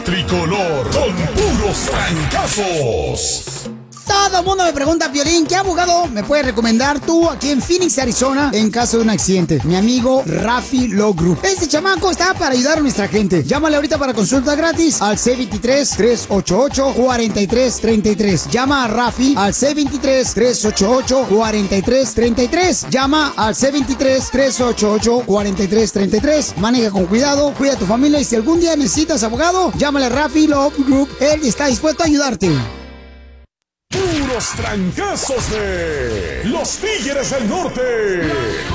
Tricolor con puros trancazos. Todo el mundo me pregunta, Piolín, ¿qué abogado me puedes recomendar tú aquí en Phoenix, Arizona, en caso de un accidente? Mi amigo Rafi Law Group. Este chamaco está para ayudar a nuestra gente. Llámale ahorita para consulta gratis al C23-388-4333. Llama a Rafi al C23-388-4333. Llama al C23-388-4333. Maneja con cuidado, cuida a tu familia y si algún día necesitas abogado, llámale a Rafi Law Group. Él está dispuesto a ayudarte. Puros trancazos de los Tigres del Norte.